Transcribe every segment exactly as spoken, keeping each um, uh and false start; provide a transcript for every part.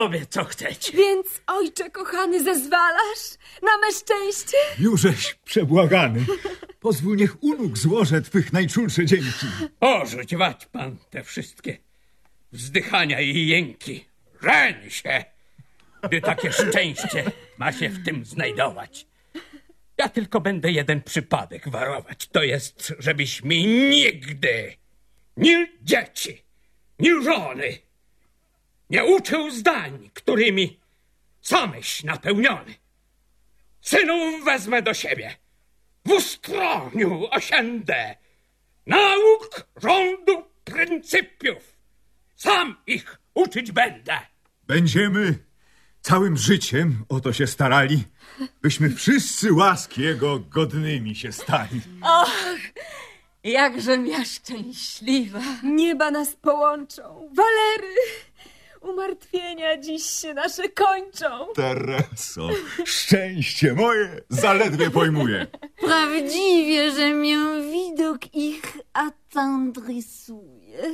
Obie co chcecie. Więc, ojcze kochany, zezwalasz na me szczęście? Jużeś przebłagany. Pozwól, niech u nóg złożę twych najczulsze dzięki. Porzuć wać pan te wszystkie wzdychania i jęki. Żeń się, gdy takie szczęście ma się w tym znajdować. Ja tylko będę jeden przypadek warować. To jest, żebyś mi nigdy ni dzieci, ni żony nie uczył zdań, którymi samyś napełniony. Synów wezmę do siebie, w ustroniu osiędę, nauk, rządu, pryncypiów. Sam ich uczyć będę. Będziemy całym życiem o to się starali, byśmy wszyscy łaski Jego godnymi się stali. Och, jakżem ja szczęśliwa. Nieba nas połączą. Walery, umartwienia dziś się nasze kończą. Tereso, szczęście moje zaledwie pojmuję. Prawdziwie, że mię widok ich attendrissuje.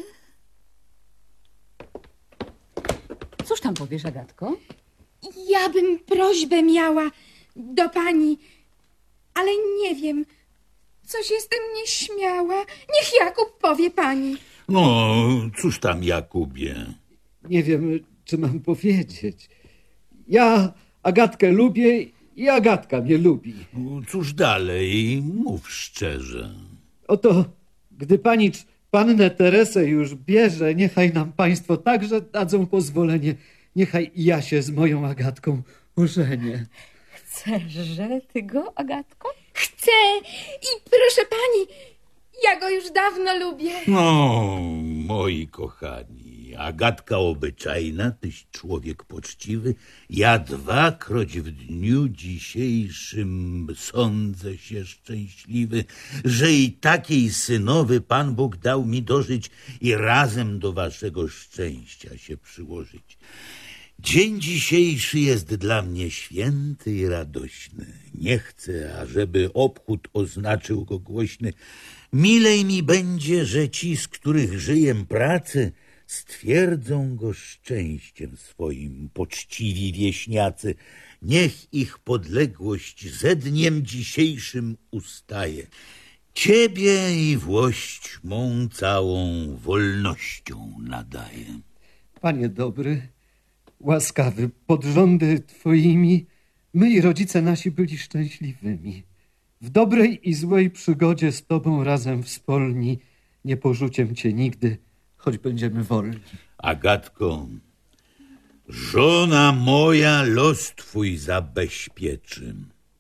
Cóż tam powiesz, Agatko? Ja bym prośbę miała do pani, ale nie wiem, coś jestem nieśmiała. Niech Jakub powie pani. No, cóż tam, Jakubie? Nie wiem, czy mam powiedzieć. Ja Agatkę lubię i Agatka mnie lubi. Cóż dalej? Mów szczerze. Oto, gdy pani pannę Teresę już bierze, niechaj nam państwo także dadzą pozwolenie. Niechaj i ja się z moją Agatką ożenię. Chcesz ty go, Agatko? Chcę i proszę pani, ja go już dawno lubię. No, moi kochani, Agatka obyczajna, tyś człowiek poczciwy, ja dwakroć w dniu dzisiejszym sądzę się szczęśliwy, że i takiej synowy Pan Bóg dał mi dożyć i razem do waszego szczęścia się przyłożyć. Dzień dzisiejszy jest dla mnie święty i radośny. Nie chcę, ażeby obchód oznaczył go głośny. Milej mi będzie, że ci, z których żyję pracy, stwierdzą go szczęściem swoim, poczciwi wieśniacy. Niech ich podległość ze dniem dzisiejszym ustaje. Ciebie i włość mą całą wolnością nadaję. Panie dobry, łaskawy, pod rządy twoimi, my i rodzice nasi byli szczęśliwymi. W dobrej i złej przygodzie z tobą razem wspólni, nie porzuciem cię nigdy, choć będziemy wolni. Agatko, żona moja los twój zabezpieczy.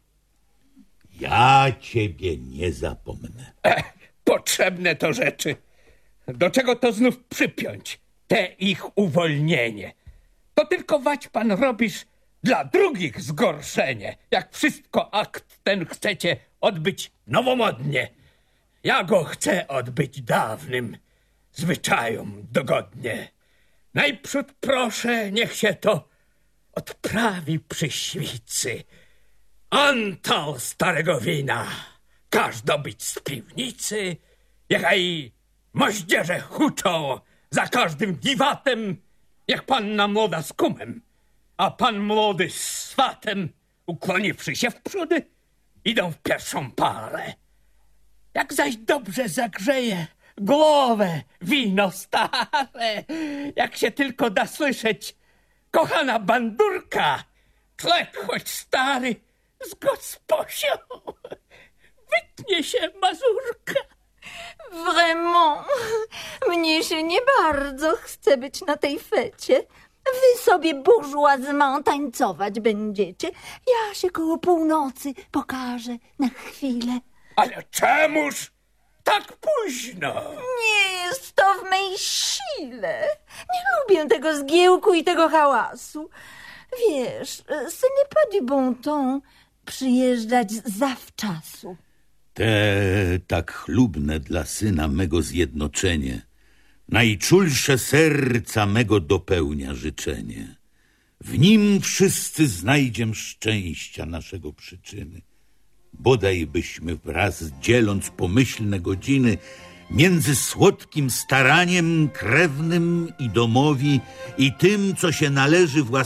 Ja ciebie nie zapomnę. Ech, potrzebne to rzeczy. Do czego to znów przypiąć? Te ich uwolnienie. To tylko wać pan robisz dla drugich zgorszenie. Jak wszystko akt ten chcecie odbyć nowomodnie. Ja go chcę odbyć dawnym zwyczajom dogodnie. Najprzód proszę, niech się to odprawi przy świcy. Antal starego wina każ dobyć z piwnicy. Niechaj moździerze huczą za każdym dziwatem, jak panna młoda z kumem, a pan młody z swatem, ukłoniwszy się w przódy, idą w pierwszą parę. Jak zaś dobrze zagrzeje głowę wino stare, jak się tylko da słyszeć, kochana bandurka, tlek choć stary z gosposią, wytnie się mazurka. Vraiment, mnie się nie bardzo chce być na tej fecie. Wy sobie burżuazement tańcować będziecie. Ja się koło północy pokażę na chwilę. Ale czemuż tak późno? Nie jest to w mej sile. Nie lubię tego zgiełku i tego hałasu. Wiesz, ce n'est pas du bon ton przyjeżdżać zawczasu. Te tak chlubne dla syna mego zjednoczenie, najczulsze serca mego dopełnia życzenie. W nim wszyscy znajdziem szczęścia naszego przyczyny. Bodaj byśmy wraz dzieląc pomyślne godziny, między słodkim staraniem krewnym i domowi i tym, co się należy własnemu